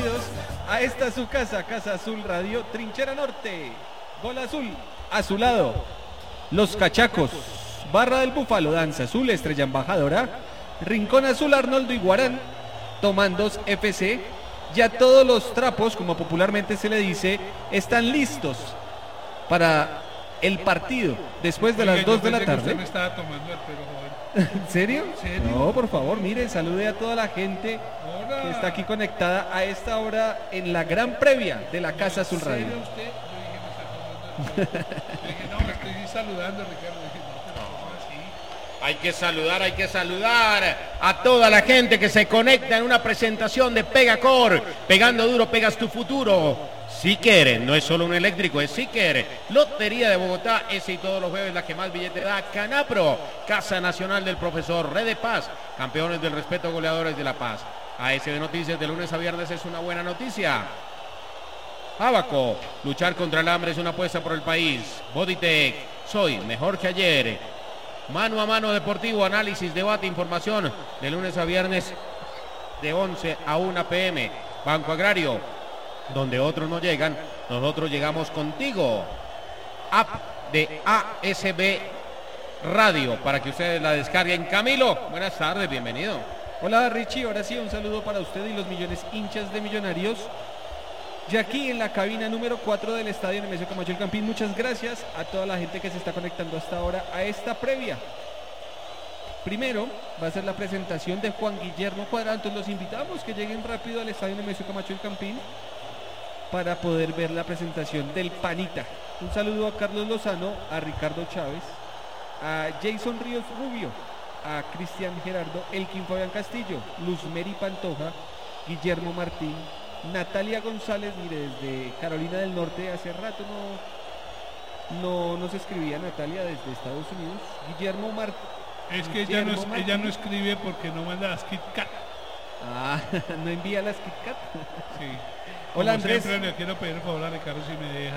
bienvenidos a esta su casa, Casa Azul Radio, Trinchera Norte, Gol Azul, Azulado, Los Cachacos, Barra del Búfalo, Danza Azul, Estrella Embajadora, Rincón Azul, Arnoldo Iguarán, Tomandos FC. Ya todos los trapos, como popularmente se le dice, están listos para el partido después de las 2 de la tarde. Usted me estaba tomando el pelo, joven. ¿En serio? ¿En serio? No, por favor, mire, salude a toda la gente Hola. que está aquí conectada a esta hora en la gran previa de la Casa Azul ¿En Radio. serio usted? Yo dije, me está tomando el pelo. Yo dije, no, me estoy saludando, Ricardo. Dije, no, pero ¿cómo así? Hay que saludar a toda la gente que se conecta en una presentación de Pegacor. Pegando duro, pegas tu futuro. Si quieres, no es solo un eléctrico, es si quieres. Lotería de Bogotá, ese y todos los jueves la que más billete da. Canapro, Casa Nacional del Profesor, Red de Paz, campeones del respeto, goleadores de la paz. ASB Noticias de lunes a viernes es una buena noticia. Abaco, luchar contra el hambre es una apuesta por el país. Bodytech, soy mejor que ayer. Mano a mano deportivo, análisis, debate, información de lunes a viernes de 11 a 1 p.m. Banco Agrario, donde otros no llegan, nosotros llegamos contigo. App de ASB Radio para que ustedes la descarguen. Camilo, buenas tardes, bienvenido. Hola Richie, ahora sí un saludo para usted y los millones hinchas de Millonarios. Ya aquí en la cabina número 4 del estadio Nemesio Camacho El Campín, muchas gracias a toda la gente que se está conectando hasta ahora a esta previa. Primero va a ser la presentación de Juan Guillermo Cuadrado, entonces los invitamos que lleguen rápido al estadio Nemesio Camacho El Campín para poder ver la presentación del Panita. Un saludo a Carlos Lozano, a Ricardo Chávez, a Jason Ríos Rubio, a Cristian Gerardo, Elkin Fabián Castillo, Luzmeri Pantoja, Guillermo Martín, Natalia González, mire, desde Carolina del Norte, hace rato no nos escribía Natalia desde Estados Unidos. Guillermo Martín. Es que ella no escribe porque no manda las Kit Kat. Ah, ¿no envía las Kit Kat? Sí. Hola Como Andrés. Siempre le quiero pedir el favor a Ricardo si me deja